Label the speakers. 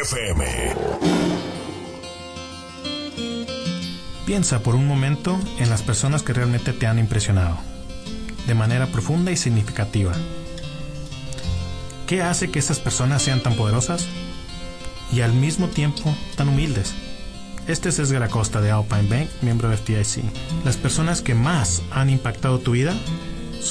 Speaker 1: FM.
Speaker 2: Piensa por un momento en las personas que realmente te han impresionado, de manera profunda y significativa. ¿Qué hace que esas personas sean tan poderosas y al mismo tiempo tan humildes? Este es Edgar Acosta de Alpine Bank, miembro de FDIC. Las personas que más han impactado tu vida